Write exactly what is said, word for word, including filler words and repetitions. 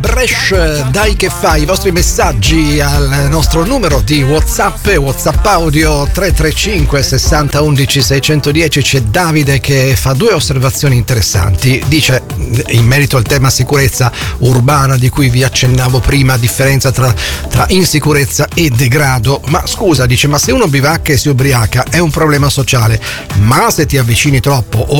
Brescia, dai che fai, i vostri messaggi al nostro numero di WhatsApp e WhatsApp audio tre tre cinque sessanta undici seicentodieci. C'è Davide che fa due osservazioni interessanti. Dice, in merito al tema sicurezza urbana di cui vi accennavo prima, differenza tra, tra insicurezza e degrado, ma scusa, dice, ma se uno bivacca e si ubriaca è un problema sociale, ma se ti avvicini troppo o